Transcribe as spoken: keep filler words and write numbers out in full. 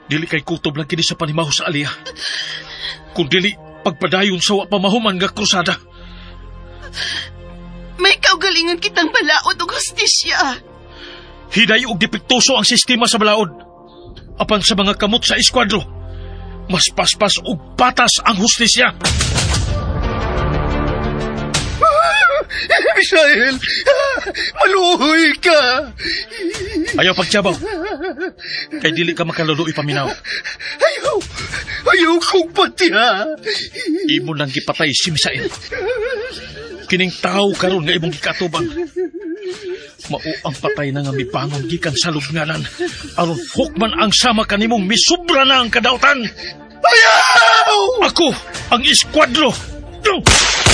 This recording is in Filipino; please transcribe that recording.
Dili kay kutob lang kini sa panimaho sa aliya. Kung dili pagpadayon sa wa pamahuman nga krusada. May kaugalingan kitang balaod o hustisya. Hiday og dipiktuso ang sistema sa balaod. Apan sa mga kamot sa eskwadro, mas paspas og patas ang hustisya. Misael, maluhoy ka. Ayaw pagtiyabaw. Kay dili ka makaluluoy paminaw. Ayaw, ayaw kong patiha. Imo lang gipatay si Misael. Kining tao karon nga imong gikatubang. Mao ang patay na nga mibangon gikan sa lubnganan. Aron hukman ang sama kanimong misubra na ang kadautan. Ayaw! Ako ang eskwadro.